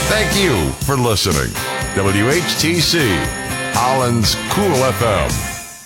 Thank you for listening. WHTC, Holland's Cool FM.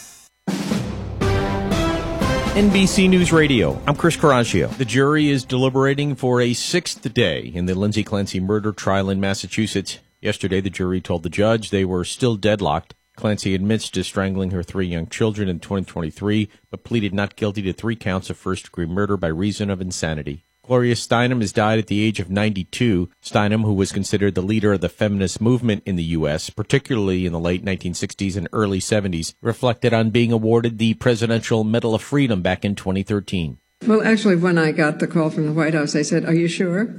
NBC News Radio. I'm Chris Coraggio. The jury is deliberating for a sixth day in the Lindsay Clancy murder trial in Massachusetts. Yesterday, the jury told the judge they were still deadlocked. Clancy admits to strangling her 3 young children in 2023, but pleaded not guilty to 3 counts of first-degree murder by reason of insanity. Gloria Steinem has died at the age of 92. Steinem, who was considered the leader of the feminist movement in the U.S., particularly in the late 1960s and early 70s, reflected on being awarded the Presidential Medal of Freedom back in 2013. Well, actually, when I got the call from the White House, I said, "Are you sure?"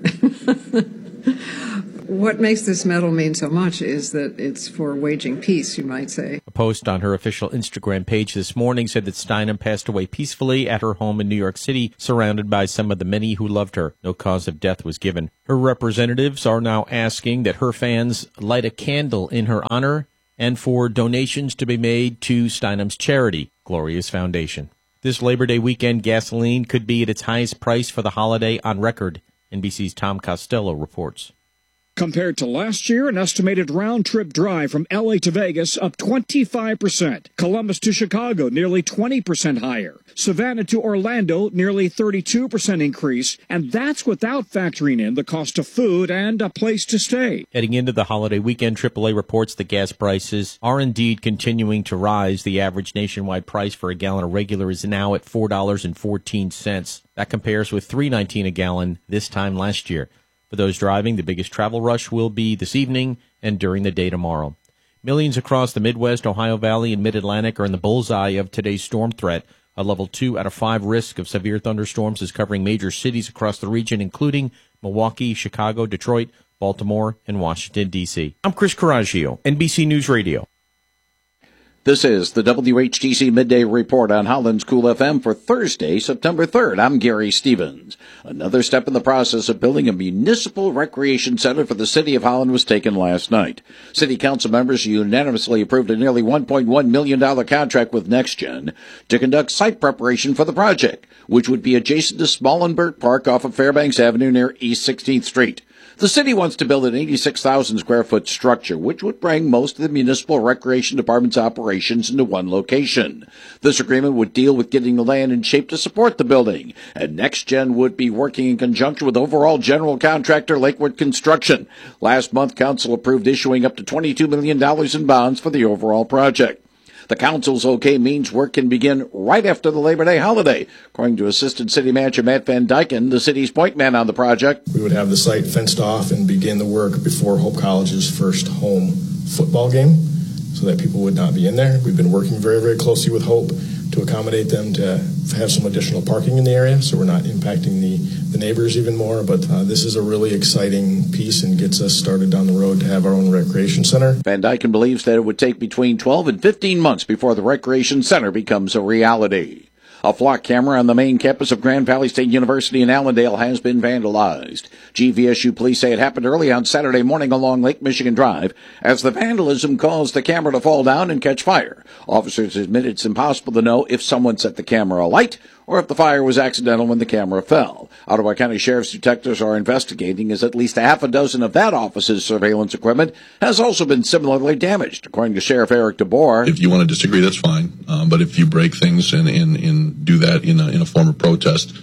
What makes this medal mean so much is that it's for waging peace, you might say. A post on her official Instagram page this morning said that Steinem passed away peacefully at her home in New York City, surrounded by some of the many who loved her. No cause of death was given. Her representatives are now asking that her fans light a candle in her honor and for donations to be made to Steinem's charity, Gloria's Foundation. This Labor Day weekend, gasoline could be at its highest price for the holiday on record. NBC's Tom Costello reports. Compared to last year, an estimated round-trip drive from L.A. to Vegas up 25%. Columbus to Chicago, nearly 20% higher. Savannah to Orlando, nearly 32% increase. And that's without factoring in the cost of food and a place to stay. Heading into the holiday weekend, AAA reports the gas prices are indeed continuing to rise. The average nationwide price for a gallon of regular is now at $4.14. That compares with $3.19 a gallon this time last year. For those driving, the biggest travel rush will be this evening and during the day tomorrow. Millions across the Midwest, Ohio Valley, and Mid-Atlantic are in the bullseye of today's storm threat. A level 2 out of 5 risk of severe thunderstorms is covering major cities across the region, including Milwaukee, Chicago, Detroit, Baltimore, and Washington, D.C. I'm Chris Coraggio, NBC News Radio. This is the WHTC Midday Report on Holland's Cool FM for Thursday, September 3rd. I'm Gary Stevens. Another step in the process of building a municipal recreation center for the city of Holland was taken last night. City council members unanimously approved a nearly $1.1 million contract with NextGen to conduct site preparation for the project, which would be adjacent to Smallenberg Park off of Fairbanks Avenue near East 16th Street. The city wants to build an 86,000 square foot structure, which would bring most of the municipal recreation department's operations into one location. This agreement would deal with getting the land in shape to support the building, and NextGen would be working in conjunction with overall general contractor Lakewood Construction. Last month, council approved issuing up to $22 million in bonds for the overall project. The council's okay means work can begin right after the Labor Day holiday, according to Assistant City Manager Matt Van Dyken, the city's point man on the project. We would have the site fenced off and begin the work before Hope College's first home football game so that people would not be in there. We've been working very, very closely with Hope to accommodate them to have some additional parking in the area so we're not impacting the neighbors even more. But this is a really exciting piece and gets us started down the road to have our own recreation center. Van Dyken believes that it would take between 12 and 15 months before the recreation center becomes a reality. A flock camera on the main campus of Grand Valley State University in Allendale has been vandalized. GVSU police say it happened early on Saturday morning along Lake Michigan Drive as the vandalism caused the camera to fall down and catch fire. Officers admit it's impossible to know if someone set the camera alight or if the fire was accidental when the camera fell. Ottawa County Sheriff's detectives are investigating as at least a half a dozen of that office's surveillance equipment has also been similarly damaged, according to Sheriff Eric DeBoer. If you want to disagree, that's fine. But if you break things and do that in a form of protest,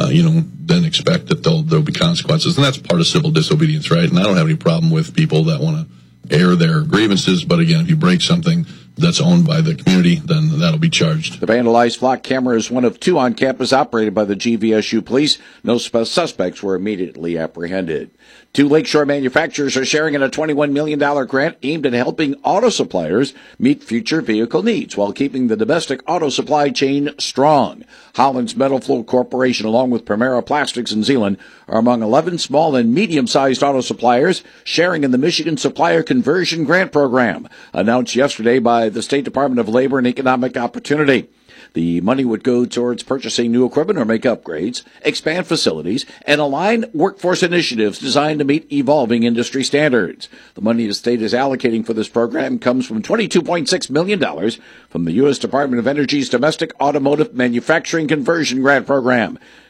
then expect that there'll be consequences. And that's part of civil disobedience, right? And I don't have any problem with people that want to air their grievances. But again, if you break something that's owned by the community, then that'll be charged. The vandalized flock camera is one of 2 on campus operated by the GVSU police. No suspects were immediately apprehended. 2 lakeshore manufacturers are sharing in a $21 million grant aimed at helping auto suppliers meet future vehicle needs while keeping the domestic auto supply chain strong. Holland's Metal Flow Corporation, along with Primera Plastics in Zeeland, are among 11 small and medium-sized auto suppliers sharing in the Michigan Supplier Conversion Grant Program, announced yesterday by the State Department of Labor and Economic Opportunity. The money would go towards purchasing new equipment or make upgrades, expand facilities, and align workforce initiatives designed to meet evolving industry standards. The money the state is allocating for this program comes from $22.6 million from the U.S. Department of Energy's Domestic Automotive Manufacturing Conversion Grant Program.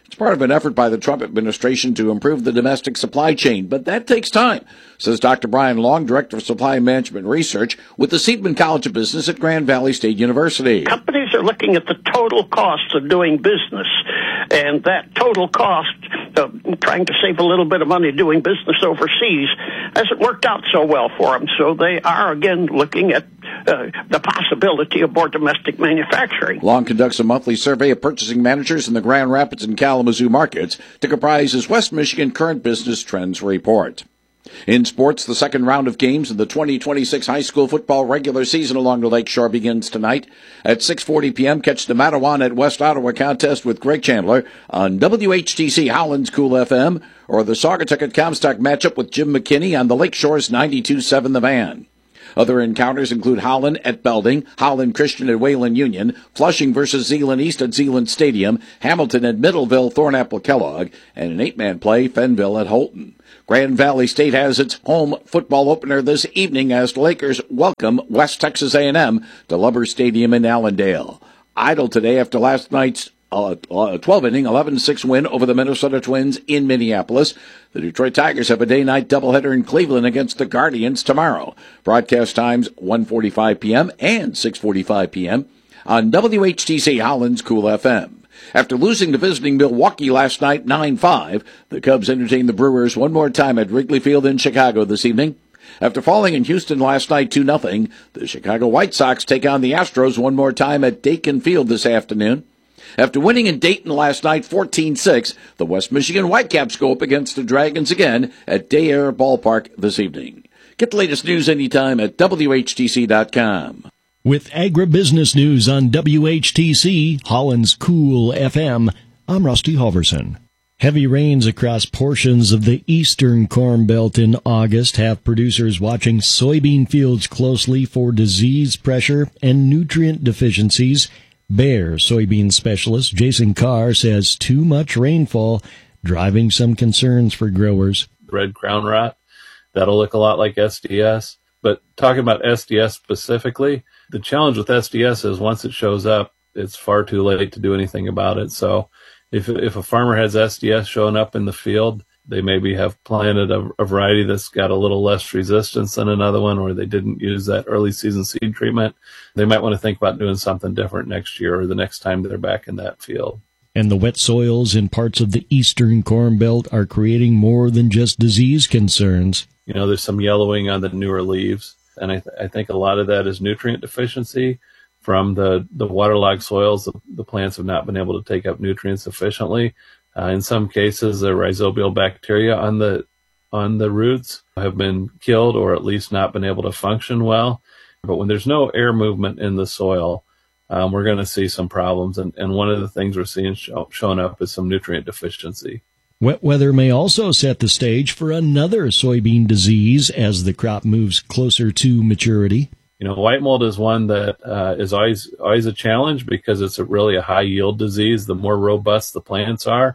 It's part of an effort by the Trump administration to improve the domestic supply chain, but that takes time, says Dr. Brian Long, Director of Supply Management Research with the Seidman College of Business at Grand Valley State University. Companies are looking at the total cost of doing business, and that total cost of trying to save a little bit of money doing business overseas hasn't worked out so well for them. So they are, again, looking at the possibility of more domestic manufacturing. Long conducts a monthly survey of purchasing managers in the Grand Rapids and Kalamazoo markets to comprise his West Michigan Current Business Trends report. In sports, the second round of games in the 2026 high school football regular season along the Lakeshore begins tonight. At 6:40 p.m., catch the Matawan at West Ottawa contest with Greg Chandler on WHTC Holland's Cool FM, or the Saugatuck at Comstock matchup with Jim McKinney on the Lakeshore's 92.7 The Van. Other encounters include Holland at Belding, Holland Christian at Wayland Union, Flushing versus Zeeland East at Zeeland Stadium, Hamilton at Middleville, Thornapple Kellogg, and an 8-man play, Fenville at Holton. Grand Valley State has its home football opener this evening as the Lakers welcome West Texas A&M to Lubber Stadium in Allendale. Idle today after last night's 12-inning, 11-6 win over the Minnesota Twins in Minneapolis. The Detroit Tigers have a day-night doubleheader in Cleveland against the Guardians tomorrow. Broadcast times 1:45 p.m. and 6:45 p.m. on WHTC Holland's Cool FM. After losing to visiting Milwaukee last night 9-5, the Cubs entertain the Brewers one more time at Wrigley Field in Chicago this evening. After falling in Houston last night 2-0, the Chicago White Sox take on the Astros one more time at Dakin Field this afternoon. After winning in Dayton last night 14-6, the West Michigan Whitecaps go up against the Dragons again at Day Air Ballpark this evening. Get the latest news anytime at WHTC.com. With agribusiness news on WHTC, Holland's Cool FM, I'm Rusty Halverson. Heavy rains across portions of the eastern Corn Belt in August have producers watching soybean fields closely for disease pressure and nutrient deficiencies. Bayer soybean specialist Jason Carr says too much rainfall driving some concerns for growers. Red crown rot, that'll look a lot like SDS. But talking about SDS specifically, the challenge with SDS is once it shows up, it's far too late to do anything about it. So if a farmer has SDS showing up in the field, they maybe have planted a variety that's got a little less resistance than another one, or they didn't use that early season seed treatment. They might want to think about doing something different next year or the next time they're back in that field. And the wet soils in parts of the eastern Corn Belt are creating more than just disease concerns. You know, there's some yellowing on the newer leaves, and I think a lot of that is nutrient deficiency from the waterlogged soils. The plants have not been able to take up nutrients efficiently. In some cases, the rhizobial bacteria on the roots have been killed or at least not been able to function well. But when there's no air movement in the soil, we're going to see some problems. And one of the things we're seeing showing up is some nutrient deficiency. Wet weather may also set the stage for another soybean disease as the crop moves closer to maturity. You know, white mold is one that is always a challenge because it's really a high yield disease. The more robust the plants are,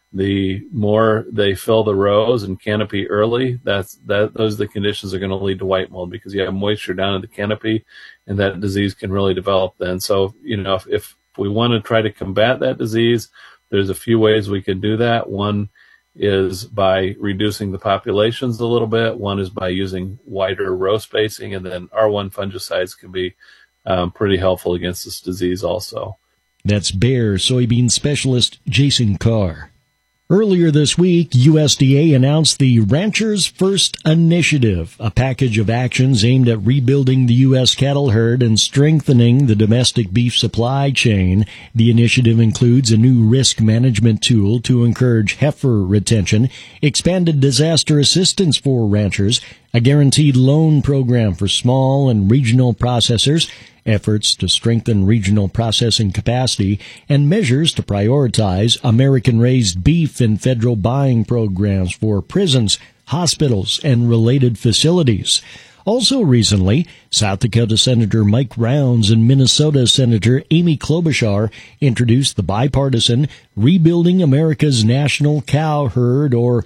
the more they fill the rows and canopy early. Those are the conditions that are going to lead to white mold because you have moisture down in the canopy, and that disease can really develop then. So, you know, if we want to try to combat that disease, there's a few ways we can do that. One is by reducing the populations a little bit. One is by using wider row spacing, and then R1 fungicides can be pretty helpful against this disease also. That's Bayer soybean specialist Jason Carr. Earlier this week, USDA announced the Ranchers First Initiative, a package of actions aimed at rebuilding the U.S. cattle herd and strengthening the domestic beef supply chain. The initiative includes a new risk management tool to encourage heifer retention, expanded disaster assistance for ranchers, a guaranteed loan program for small and regional processors, efforts to strengthen regional processing capacity, and measures to prioritize American-raised beef in federal buying programs for prisons, hospitals, and related facilities. Also recently, South Dakota Senator Mike Rounds and Minnesota Senator Amy Klobuchar introduced the bipartisan Rebuilding America's National Cow Herd, or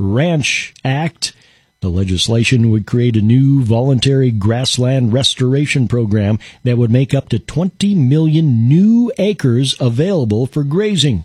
RANCH Act. The legislation would create a new voluntary grassland restoration program that would make up to 20 million new acres available for grazing.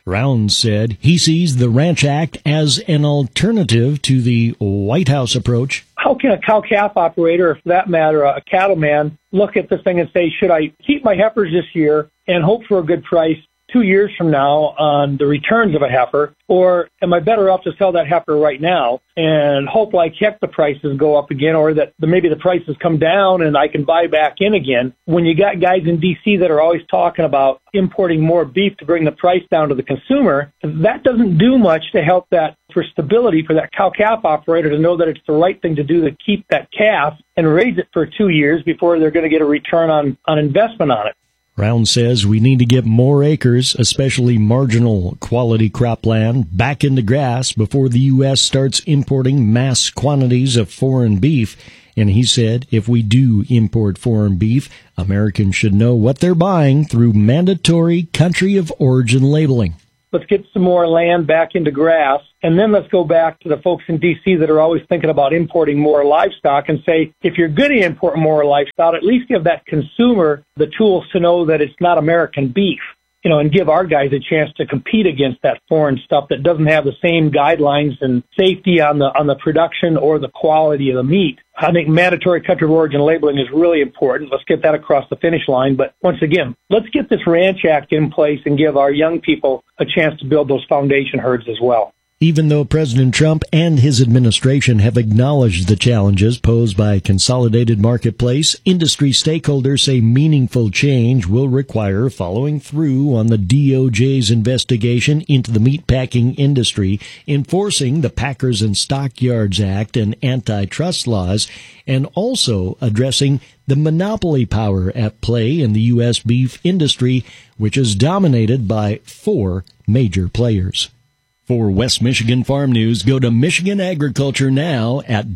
Rounds said he sees the Ranch Act as an alternative to the White House approach. How can a cow-calf operator, or for that matter, a cattleman, look at this thing and say, should I keep my heifers this year and hope for a good price 2 years from now on the returns of a heifer, or am I better off to sell that heifer right now and hope like heck the prices go up again, or that maybe the prices come down and I can buy back in again? When you got guys in D.C. that are always talking about importing more beef to bring the price down to the consumer, that doesn't do much to help that for stability for that cow-calf operator to know that it's the right thing to do to keep that calf and raise it for 2 years before they're going to get a return on investment on it. Round says we need to get more acres, especially marginal quality cropland, back into grass before the U.S. starts importing mass quantities of foreign beef. And he said if we do import foreign beef, Americans should know what they're buying through mandatory country of origin labeling. Let's get some more land back into grass, and then let's go back to the folks in D.C. that are always thinking about importing more livestock and say, if you're going to import more livestock, at least give that consumer the tools to know that it's not American beef, and give our guys a chance to compete against that foreign stuff that doesn't have the same guidelines and safety on the production or the quality of the meat. I think mandatory country of origin labeling is really important. Let's get that across the finish line. But once again, let's get this Ranch Act in place and give our young people a chance to build those foundation herds as well. Even though President Trump and his administration have acknowledged the challenges posed by a consolidated marketplace, industry stakeholders say meaningful change will require following through on the DOJ's investigation into the meatpacking industry, enforcing the Packers and Stockyards Act and antitrust laws, and also addressing the monopoly power at play in the U.S. beef industry, which is dominated by 4 major players. For West Michigan Farm News, go to Michigan Agriculture Now at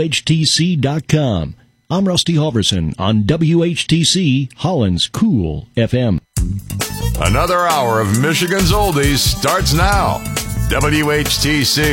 WHTC.com. I'm Rusty Halverson on WHTC, Holland's Cool FM. Another hour of Michigan's Oldies starts now. WHTC.